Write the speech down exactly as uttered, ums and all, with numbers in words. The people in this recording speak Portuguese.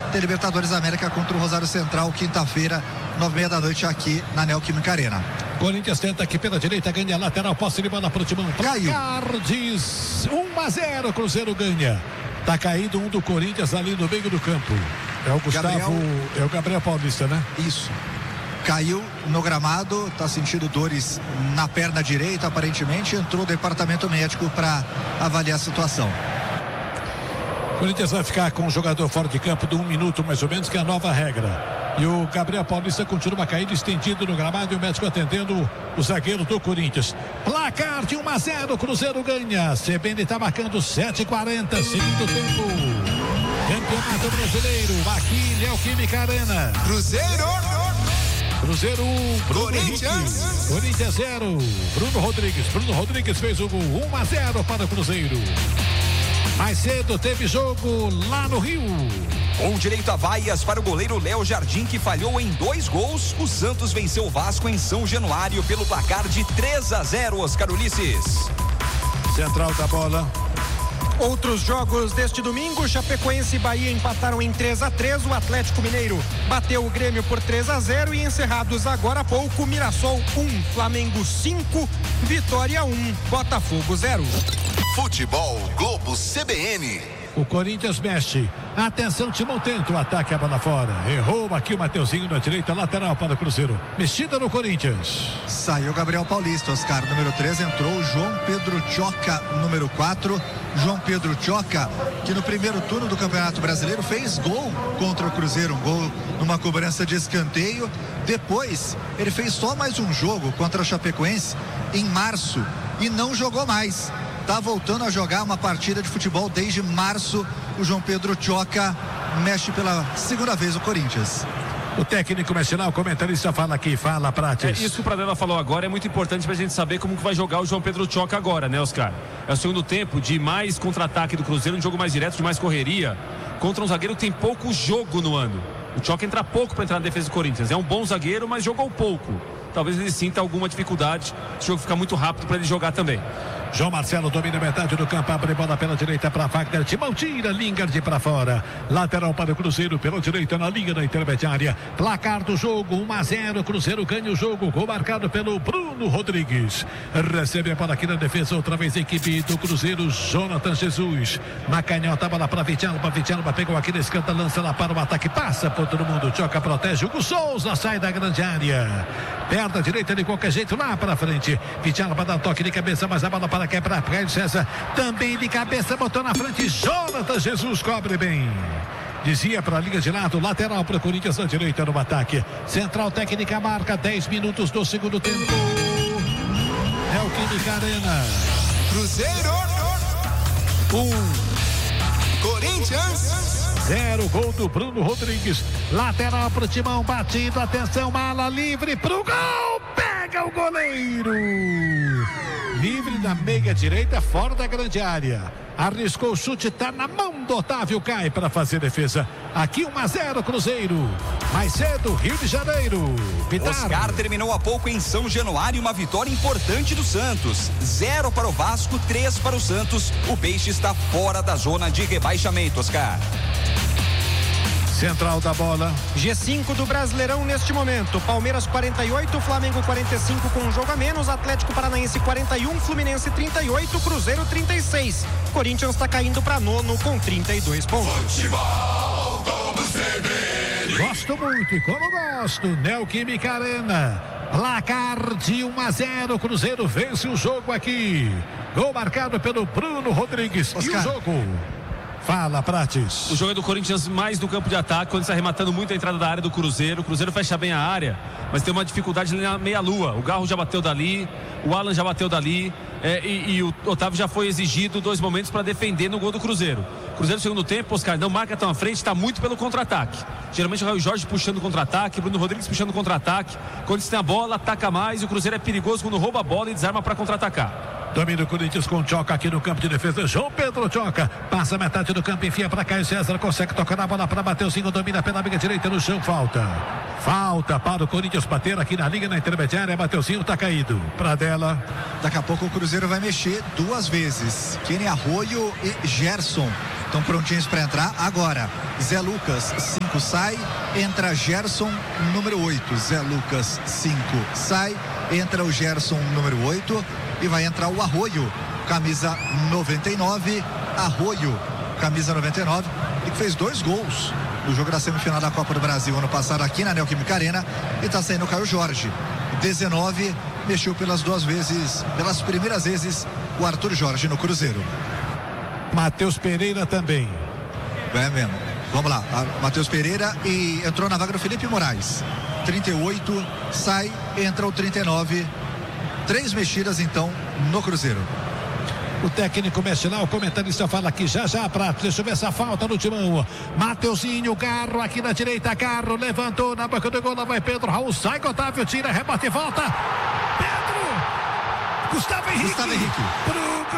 tem Libertadores América contra o Rosário Central, quinta-feira, nove e meia da noite, aqui na Neoquímica Arena. Corinthians tenta aqui pela direita, ganha lateral, posse de bola pro Timão. Placar diz um a zero, Cruzeiro ganha. Tá caído um do Corinthians ali no meio do campo. É o Gustavo, Gabriel... é o Gabriel Paulista, né? Isso. Caiu no gramado, tá sentindo dores na perna direita, aparentemente. Entrou o departamento médico para avaliar a situação. O Corinthians vai ficar com o jogador fora de campo de um minuto, mais ou menos, que é a nova regra. E o Gabriel Paulista continua caído, estendido no gramado, e o médico atendendo o zagueiro do Corinthians. Placar de um a zero, Cruzeiro ganha. C B N está marcando sete e quarenta, segundo tempo. Campeonato Brasileiro, aqui Neoquímica Arena. Cruzeiro! Cruzeiro um, Bruno Corinthians. Corinthians zero. Bruno Rodrigues. Bruno Rodrigues fez o gol. um a zero para o Cruzeiro. Mais cedo teve jogo lá no Rio. Com direito a vaias para o goleiro Léo Jardim, que falhou em dois gols, o Santos venceu o Vasco em São Januário pelo placar de três a zero, Oscar Ulisses. Central da bola. Outros jogos deste domingo, Chapecoense e Bahia empataram em três a três, o Atlético Mineiro bateu o Grêmio por três a zero e encerrados agora há pouco, Mirassol um, Flamengo cinco, Vitória um, Botafogo zero. Futebol Globo C B N. O Corinthians mexe. Atenção, Timão tenta o ataque, a bola fora. Errou aqui o Mateuzinho na direita, lateral para o Cruzeiro. Mexida no Corinthians. Saiu Gabriel Paulista, Oscar, número três, entrou João Pedro Choca, número quatro. João Pedro Choca, que no primeiro turno do Campeonato Brasileiro fez gol contra o Cruzeiro, um gol numa cobrança de escanteio. Depois, ele fez só mais um jogo contra o Chapecoense em março e não jogou mais. Tá voltando a jogar uma partida de futebol desde março. O João Pedro Choca mexe pela segunda vez o Corinthians. O técnico nacional, comentarista, fala aqui, fala, Prates. É, isso que o Pradella falou agora é muito importante pra gente saber como que vai jogar o João Pedro Choca agora, né, Oscar? É o segundo tempo de mais contra-ataque do Cruzeiro, um jogo mais direto, de mais correria, contra um zagueiro que tem pouco jogo no ano. O Choca entra pouco para entrar na defesa do Corinthians. É um bom zagueiro, mas jogou pouco. Talvez ele sinta alguma dificuldade, o jogo fica muito rápido para ele jogar também. João Marcelo domina metade do campo, abre bola pela direita para Wagner, Timão tira, Lingard para fora, lateral para o Cruzeiro, pela direita na linha da intermediária, placar do jogo, um a zero, Cruzeiro ganha o jogo, gol marcado pelo Bruno Rodrigues, recebe a bola aqui na defesa, outra vez a equipe do Cruzeiro, Jonathan Jesus, na canhota, bola para Vitinalba, Vitinalba pegou aqui na escanta, lança lá para o ataque, passa por todo mundo, Choca, protege, Hugo Souza sai da grande área, perna direita de qualquer jeito, lá para frente, Vitinalba dá toque de cabeça, mas a bola para que é para Caio César, também de cabeça, botou na frente, Jonathan Jesus cobre bem. Dizia para a liga de lado, lateral para o Corinthians na direita no ataque. Central técnica marca dez minutos do segundo tempo. É o Química Arena. Cruzeiro um, Corinthians zero, gol do Bruno Rodrigues. Lateral para o Timão, batido, atenção, mala livre pro gol, pega o goleiro. Livre da meia direita, fora da grande área. Arriscou o chute, tá na mão do Otávio, cai para fazer defesa. Aqui um a zero, Cruzeiro. Mais cedo, Rio de Janeiro. Pitar. Oscar terminou há pouco em São Januário, uma vitória importante do Santos. Zero para o Vasco, três para o Santos. O Peixe está fora da zona de rebaixamento, Oscar. Central da bola. G cinco do Brasileirão neste momento. Palmeiras quarenta e oito, Flamengo quarenta e cinco com um jogo a menos, Atlético Paranaense quarenta e um, Fluminense trinta e oito, Cruzeiro trinta e seis. Corinthians está caindo para nono com trinta e dois pontos. Futebol Globo C B N. Gosto muito e como gosto, Neoquímica Arena. Placar de um a zero, Cruzeiro vence o jogo aqui. Gol marcado pelo Bruno Rodrigues. Oscar. E o jogo? Fala, Prates. O jogo é do Corinthians mais no campo de ataque, quando está arrematando muito a entrada da área do Cruzeiro. O Cruzeiro fecha bem a área, mas tem uma dificuldade na meia-lua. O Garro já bateu dali, o Alan já bateu dali, é, e, e o Otávio já foi exigido dois momentos para defender no gol do Cruzeiro. Cruzeiro no segundo tempo, Oscar, não marca tão à frente, está muito pelo contra-ataque. Geralmente o Raul Jorge puxando o contra-ataque, Bruno Rodrigues puxando o contra-ataque. Quando eles têm a bola, ataca mais, e o Cruzeiro é perigoso quando rouba a bola e desarma para contra-atacar. Domina o Corinthians com Choca aqui no campo de defesa. João Pedro Choca passa metade do campo, enfia para Caio César, consegue tocar na bola para Mateuzinho, domina pela meia direita no chão, falta. Falta para o Corinthians bater aqui na linha, na intermediária. Mateuzinho tá caído. Pradella. Daqui a pouco o Cruzeiro vai mexer duas vezes. Kenny Arroio e Gerson estão prontinhos para entrar agora. Zé Lucas, cinco sai, entra Gerson, número oito. Zé Lucas, cinco sai, entra o Gerson, número oito. E vai entrar o Arroio, camisa noventa e nove. Arroio, camisa noventa e nove, e que fez dois gols no jogo da semifinal da Copa do Brasil ano passado aqui na Neoquímica Arena. E tá saindo o Caio Jorge, dezenove, mexeu pelas duas vezes, pelas primeiras vezes, o Arthur Jorge no Cruzeiro. Matheus Pereira também. É mesmo. Vamos lá, Matheus Pereira, e entrou na vaga do Felipe Moraes. trinta e oito, sai, entra o trinta e nove. Três mexidas então no Cruzeiro. O técnico mexe lá, o comentarista fala aqui já já pra, deixa eu ver essa falta no timão. Mateuzinho, Carro aqui na direita, Carro levantou na boca do gol, lá vai Pedro Raul, sai, Otávio tira, rebate e volta. Pedro! Gustavo Henrique! Gustavo Henrique. Pro